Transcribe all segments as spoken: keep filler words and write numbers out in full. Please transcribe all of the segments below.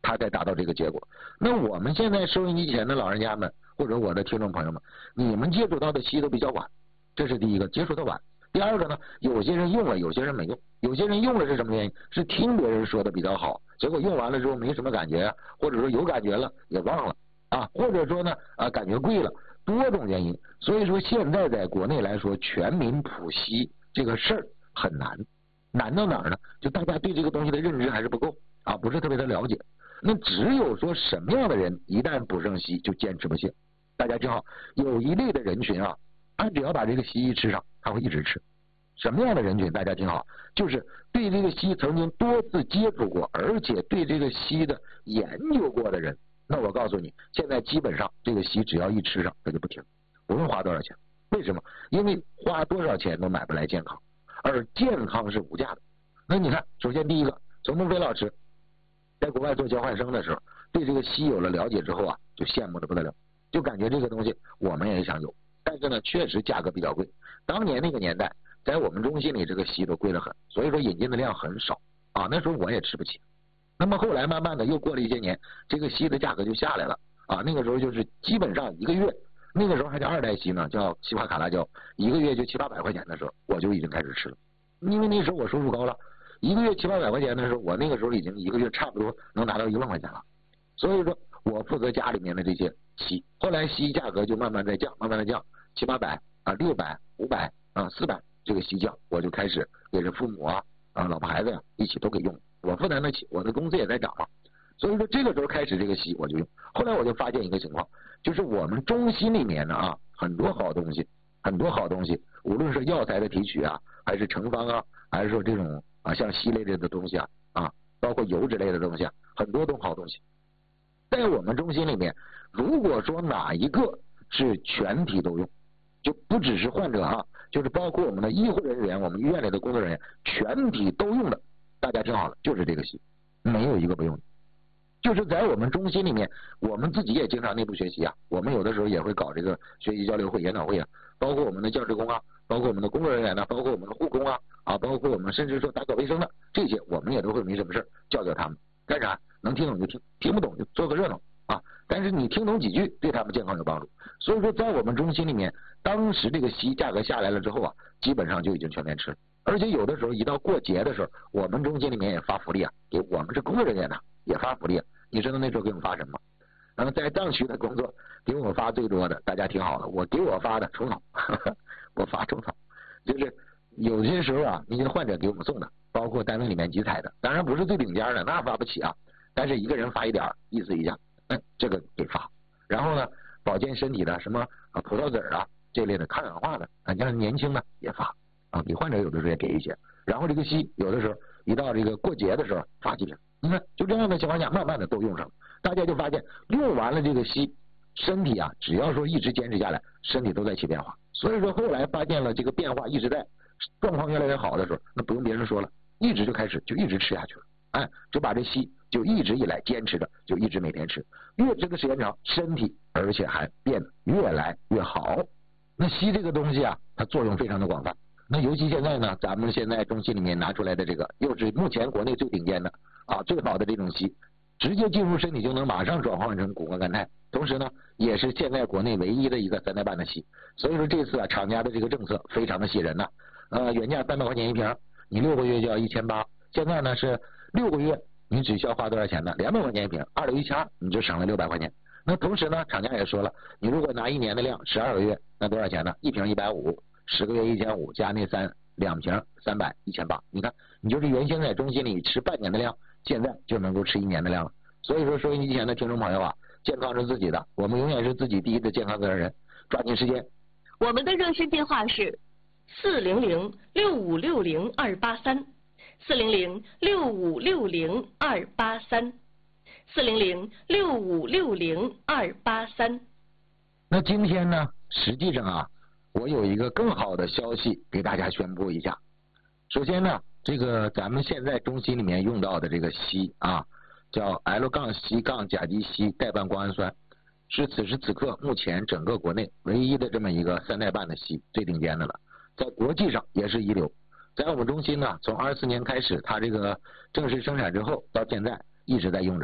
它才达到这个结果。那我们现在收音机前的老人家们，或者我的听众朋友们，你们接触到的硒都比较晚，这是第一个，接触的晚。第二个呢，有些人用了，有些人没用。有些人用了是什么原因？是听别人说的比较好，结果用完了之后没什么感觉啊，或者说有感觉了也忘了啊，或者说呢啊感觉贵了，多种原因。所以说现在在国内来说，全民普硒这个事儿很难，难到哪儿呢？就大家对这个东西的认知还是不够啊，不是特别的了解。那只有说什么样的人一旦补上硒就坚持不懈。大家听好，有一类的人群啊，他只要把这个硒一吃上，他会一直吃。什么样的人群？大家听好，就是对这个硒曾经多次接触过，而且对这个硒的研究过的人。那我告诉你，现在基本上这个硒只要一吃上，他就不停，不用花多少钱。为什么？因为花多少钱都买不来健康，而健康是无价的。那你看，首先第一个，从孟非老师在国外做交换生的时候，对这个硒有了了解之后啊，就羡慕的不得了，就感觉这个东西我们也想有，但是呢，确实价格比较贵。当年那个年代，在我们中心里这个硒都贵得很，所以说引进的量很少啊。那时候我也吃不起。那么后来慢慢的又过了一些年，这个硒的价格就下来了啊。那个时候就是基本上一个月，那个时候还叫二代硒呢，叫西帕卡拉胶，一个月就七八百块钱的时候，我就已经开始吃了。因为那时候我收入高了，一个月七八百块钱的时候，我那个时候已经一个月差不多能拿到一万块钱了。所以说我负责家里面的这些硒，后来硒价格就慢慢在降，慢慢的降，七八百啊，六百、五百啊、四百。这个硒降，我就开始给这父母啊啊老婆孩子呀、啊、一起都给用，我负担得起，我的工资也在涨嘛，所以说这个时候开始这个硒我就用。后来我就发现一个情况，就是我们中心里面呢啊很多好东西，很多好东西，无论是药材的提取啊，还是成方啊，还是说这种啊像硒类的东西啊啊，包括油脂类的东西啊，很多都好东西。在我们中心里面，如果说哪一个是全体都用，就不只是患者啊，就是包括我们的医护人员，我们医院里的工作人员，全体都用的。大家听好了，就是这个硒，没有一个不用的。就是在我们中心里面，我们自己也经常内部学习啊，我们有的时候也会搞这个学习交流会、研讨会啊，包括我们的教职工啊，包括我们的工作人员呢、啊，包括我们的护工啊，啊，包括我们甚至说打扫卫生的这些，我们也都会没什么事教教他们，干啥？能听懂就听，听不懂就做个热闹。啊，但是你听懂几句，对他们健康有帮助。所以说，在我们中心里面，当时这个硒价格下来了之后啊，基本上就已经全面吃了。而且有的时候一到过节的时候，我们中心里面也发福利啊，给我们是工作人员呢也发福利、啊。你知道那时候给我们发什么？那么在藏区的工作给我发最多的，大家听好了，我给我发的虫草，呵呵我发虫草，就是有些时候啊，那些患者给我们送的，包括单位里面集采的，当然不是最顶尖的，那发不起啊，但是一个人发一点，意思一下。嗯，这个给发，然后呢，保健身体的什么啊葡萄籽啊这类的抗氧化的，啊，像年轻的也发啊，给患者有的时候也给一些。然后这个硒有的时候一到这个过节的时候发几瓶，你看就这样的情况下，慢慢的都用上了。大家就发现用完了这个硒，身体啊只要说一直坚持下来，身体都在起变化。所以说后来发现了这个变化一直在，状况越来越好的时候，那不用别人说了，一直就开始就一直吃下去了。哎，就把这硒就一直以来坚持着，就一直每天吃，越这个时间长，身体而且还变得越来越好。那硒这个东西啊，它作用非常的广泛。那尤其现在呢，咱们现在中心里面拿出来的这个，又是目前国内最顶尖的啊，最好的这种硒，直接进入身体就能马上转换成谷胱甘肽，同时呢，也是现在国内唯一的一个三代半的硒。所以说这次啊，厂家的这个政策非常的吸人呐、啊，呃，原价三百块钱一瓶，你六个月就要一千八，现在呢是六个月你只需要花多少钱呢？两百块钱一瓶，二六一千二，你就省了六百块钱。那同时呢，厂家也说了，你如果拿一年的量，十二个月，那多少钱呢？一瓶一百五，十个月一千五，加那三两瓶三百，一千八。你看，你就是原先在中心里吃半年的量，现在就能够吃一年的量了。所以说，收音机前的听众朋友啊，健康是自己的，我们永远是自己第一的健康责任人，抓紧时间。 我们的热线电话是四零零六五六零二八三。四零零六五六零二八三，四零零六五六零二八三。 那今天呢，实际上啊，我有一个更好的消息给大家宣布一下。首先呢，这个咱们现在中心里面用到的这个硒啊，叫 L 杠硒杠甲基硒代半胱氨酸，是此时此刻目前整个国内唯一的这么一个三代半的硒，最顶尖的了，在国际上也是一流。在我们中心呢，从二四年开始，它这个正式生产之后到现在一直在用着，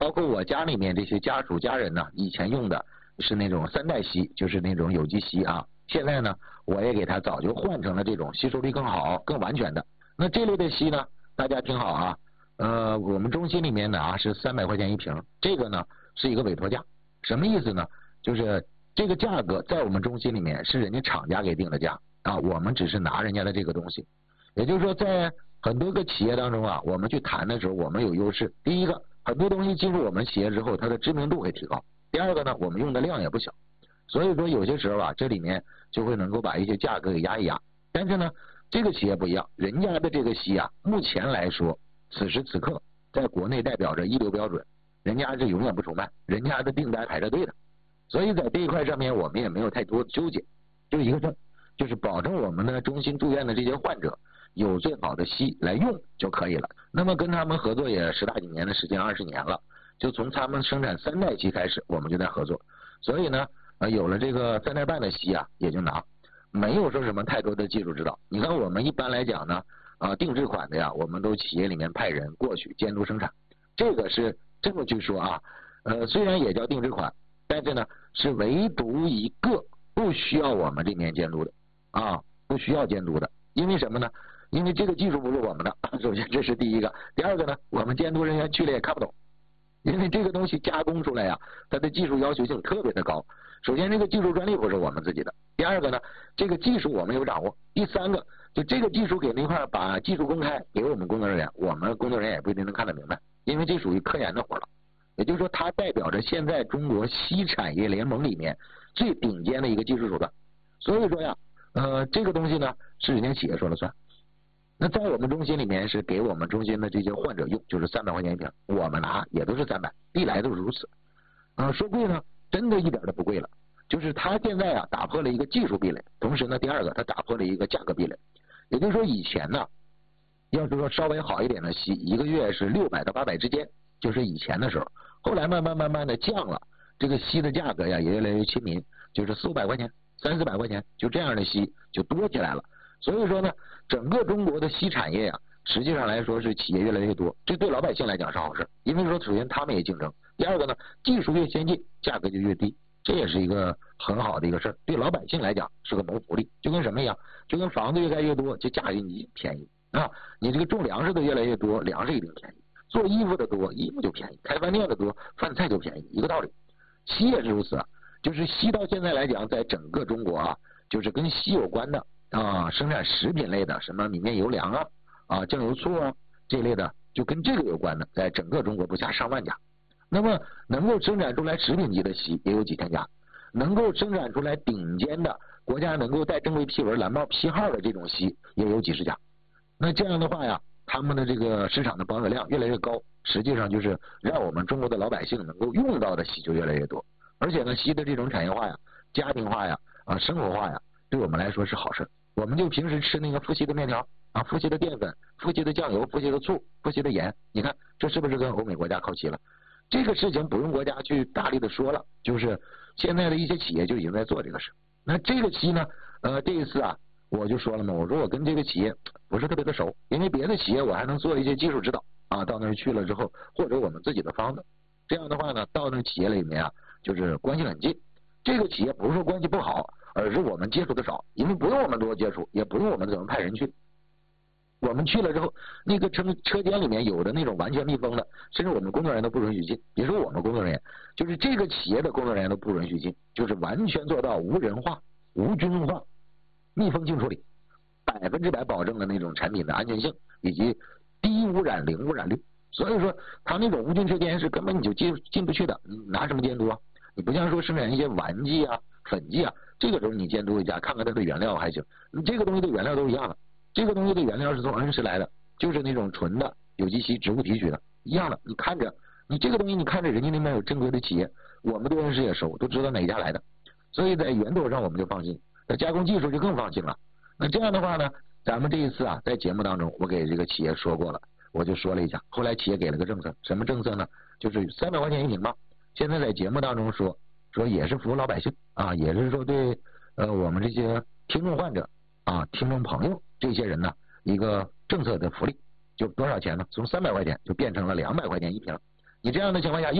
包括我家里面这些家属家人呢，以前用的是那种三代硒，就是那种有机硒啊。现在呢，我也给他早就换成了这种吸收力更好、更完全的。那这类的硒呢，大家听好啊，呃，我们中心里面呢啊是三百块钱一瓶，这个呢是一个委托价，什么意思呢？就是这个价格在我们中心里面是人家厂家给定的价啊，我们只是拿人家的这个东西。也就是说，在很多个企业当中啊，我们去谈的时候，我们有优势。第一个，很多东西进入我们企业之后，它的知名度会提高。第二个呢，我们用的量也不小。所以说有些时候啊，这里面就会能够把一些价格给压一压。但是呢，这个企业不一样，人家的这个硒啊，目前来说，此时此刻在国内代表着一流标准，人家是永远不出卖，人家的订单排着队的。所以在这一块上面，我们也没有太多纠结，就一个事，就是保证我们的中心住院的这些患者有最好的硒来用就可以了。那么跟他们合作也十大几年的时间，二十年了，就从他们生产三代硒开始，我们就在合作。所以呢，呃，有了这个三代半的硒啊，也就拿，没有说什么太多的技术指导。你看我们一般来讲呢，啊，定制款的呀，我们都企业里面派人过去监督生产，这个是这么去说啊，呃，虽然也叫定制款，但是呢，是唯独一个不需要我们这边监督的啊，不需要监督的，因为什么呢？因为这个技术不是我们的，首先这是第一个。第二个呢，我们监督人员去了也看不懂，因为这个东西加工出来呀、啊，它的技术要求性特别的高。首先，这个技术专利不是我们自己的；第二个呢，这个技术我们有掌握；第三个，就这个技术给那块把技术公开给我们工作人员，我们工作人员也不一定能看得明白，因为这属于科研的活了。也就是说，它代表着现在中国硒产业联盟里面最顶尖的一个技术手段。所以说呀，呃，这个东西呢是人家企业说了算。那在我们中心里面是给我们中心的这些患者用，就是三百块钱一瓶，我们拿也都是三百，历来都是如此。呃，说贵呢，真的一点都不贵了。就是它现在啊打破了一个技术壁垒，同时呢，第二个它打破了一个价格壁垒。也就是说，以前呢，要是说稍微好一点的硒，一个月是六百到八百之间，就是以前的时候。后来慢慢慢慢的降了，这个硒的价格呀也越来越亲民，就是四五百块钱、三四百块钱，就这样的硒就多起来了。所以说呢，整个中国的硒产业呀，实际上来说是企业越来越多，这对老百姓来讲是好事，因为说首先他们也竞争，第二个呢，技术越先进，价格就越低，这也是一个很好的一个事儿，对老百姓来讲是个谋福利，就跟什么一样，就跟房子越盖越多，这价格你便宜啊，你这个种粮食的越来越多，粮食一定便宜。做衣服的多，衣服就便宜；开饭店的多，饭菜就便宜，一个道理。硒也是如此啊，就是硒到现在来讲，在整个中国啊，就是跟硒有关的啊，生产食品类的，什么米面油粮啊、啊酱油醋啊这类的，就跟这个有关的，在整个中国不下上万家。那么能够生产出来食品级的硒也有几千家，能够生产出来顶尖的国家能够带正规批文、蓝帽批号的这种硒也有几十家。那这样的话呀，他们的这个市场的保有量越来越高，实际上就是让我们中国的老百姓能够用到的硒就越来越多。而且呢，硒的这种产业化呀、家庭化呀、啊生活化呀，对我们来说是好事。我们就平时吃那个富硒的面条啊、富硒的淀粉、富硒的酱油、富硒的醋、富硒的盐，你看这是不是跟欧美国家靠齐了？这个事情不用国家去大力的说了，就是现在的一些企业就已经在做这个事。那这个硒呢，呃，这一次啊，我就说了嘛，我说我跟这个企业不是特别的熟，因为别的企业我还能做一些技术指导啊，到那儿去了之后，或者我们自己的方子，这样的话呢，到那企业里面啊，就是关系很近。这个企业不是说关系不好，而是我们接触的少，因为不用我们多接触，也不用我们怎么派人去。我们去了之后，那个车车间里面有的那种完全密封的，甚至我们工作人员都不允许进。别说我们工作人员，就是这个企业的工作人员都不允许进，就是完全做到无人化、无菌化、密封净处理，百分之百保证了那种产品的安全性以及低污染、零污染率。所以说，他那种无菌车间是根本你就进进不去的，你拿什么监督啊？你不像说生产一些丸剂啊、粉剂啊，这个时候你监督一下，看看它的原料还行。你这个东西的原料都一样的。这个东西的原料是从恩施来的，就是那种纯的有机硒植物提取的，一样的。你看着，你这个东西你看着人家那边有正规的企业，我们对恩施也熟，都知道哪家来的，所以在源头上我们就放心，在加工技术就更放心了。那这样的话呢，咱们这一次啊，在节目当中我给这个企业说过了，我就说了一下，后来企业给了个政策，什么政策呢？就是三百块钱一瓶嘛。现在在节目当中说说也是服务老百姓啊，也是说对呃我们这些听众患者啊、听众朋友。这些人呢，一个政策的福利，就多少钱呢？从三百块钱就变成了两百块钱一瓶。 你这样的情况下用